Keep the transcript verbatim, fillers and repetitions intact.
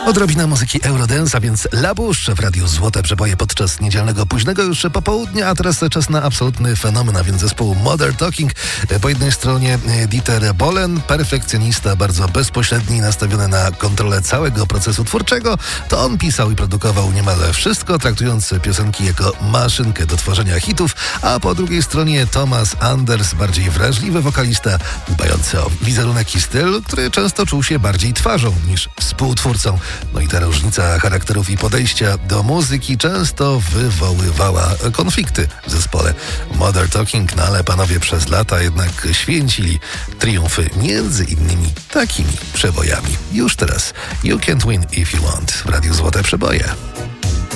Odrobina muzyki Eurodance, a więc Labusz w Radiu Złote Przeboje podczas niedzielnego późnego już popołudnia, a teraz czas na absolutny fenomen, a więc zespół Modern Talking. Po jednej stronie Dieter Bohlen, perfekcjonista, bardzo bezpośredni, nastawiony na kontrolę całego procesu twórczego. To on pisał i produkował niemal wszystko, traktując piosenki jako maszynkę do tworzenia hitów, a po drugiej stronie Thomas Anders, bardziej wrażliwy wokalista, dbający o wizerunek i styl, który często czuł się bardziej twarzą niż współtwórcą. No i ta różnica charakterów i podejścia do muzyki często wywoływała konflikty w zespole Modern Talking, no ale panowie przez lata jednak święcili triumfy między innymi takimi przebojami. Już teraz You Can't Win If You Want w Radiu Złote Przeboje.